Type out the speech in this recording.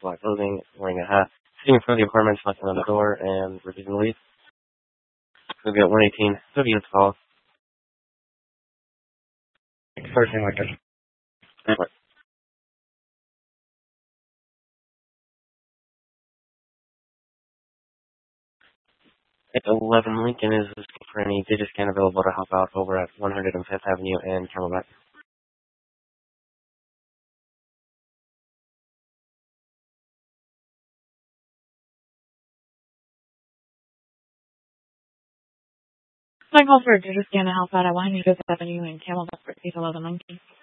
black clothing, wearing a hat, sitting in front of the apartment, knocking on the door, and refusing to leave. We'll be at 118. 30 units call. First thing like this. Anyway. At 11 Lincoln is looking for any Digiscan available to help out over at 105th Avenue and Camelback. I call for a Digiscan to help out at 105th Avenue and Camelback for 11 Lincoln.